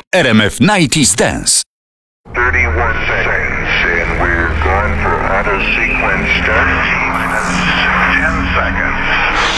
RMF 90s Dance. 31 seconds, and we're going for auto sequence start. 10 seconds.